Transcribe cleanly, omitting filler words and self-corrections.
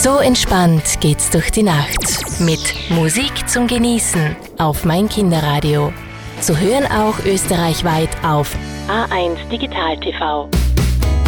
So entspannt geht's durch die Nacht. Mit Musik zum Genießen auf mein Kinderradio. Zu hören auch österreichweit auf A1 Digital TV.